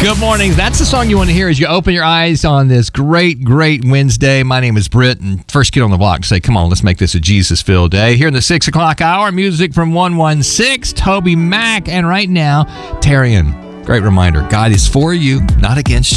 Good morning. That's the song you want to hear as you open your eyes on this great Wednesday. My name is Britt, and first get on the block and say, come on, let's make this a Jesus-filled day. Here in the 6 o'clock hour, music from 116, Toby Mac, and right now, Tarian. Great reminder, God is for you, not against you.